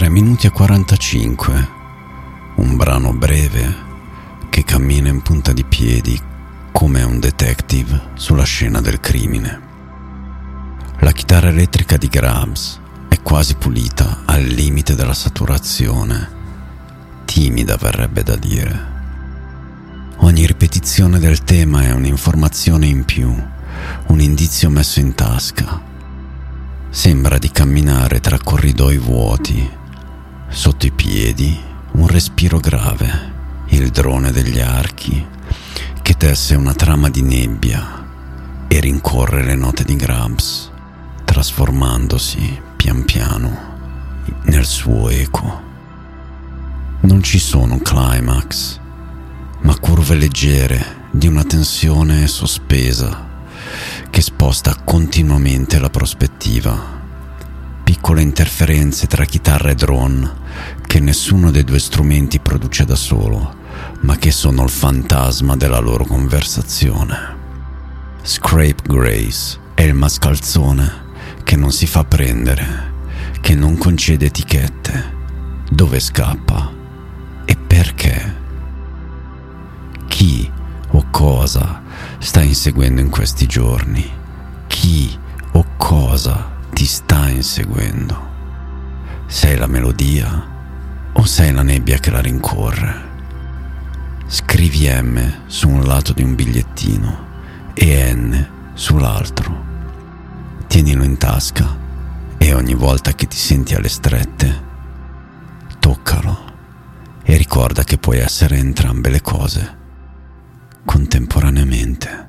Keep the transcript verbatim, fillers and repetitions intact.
tre minuti e quarantacinque, un brano breve che cammina in punta di piedi come un detective sulla scena del crimine. La chitarra elettrica di Grabs è quasi pulita al limite della saturazione, timida verrebbe da dire. Ogni ripetizione del tema è un'informazione in più, un indizio messo in tasca. Sembra di camminare tra corridoi vuoti, sotto i piedi un respiro grave, il drone degli archi che tesse una trama di nebbia e rincorre le note di Grabs, trasformandosi pian piano nel suo eco. Non ci sono climax, ma curve leggere di una tensione sospesa che sposta continuamente la prospettiva. Piccole interferenze tra chitarra e drone che nessuno dei due strumenti produce da solo, ma che sono il fantasma della loro conversazione. Scrape Grace è il mascalzone che non si fa prendere, che non concede etichette, dove scappa e perché. Chi o cosa sta inseguendo in questi giorni? Chi o cosa ti sta inseguendo? Sei la melodia o sei la nebbia che la rincorre? Scrivi M su un lato di un bigliettino e N sull'altro. Tienilo in tasca e ogni volta che ti senti alle strette, toccalo e ricorda che puoi essere entrambe le cose contemporaneamente.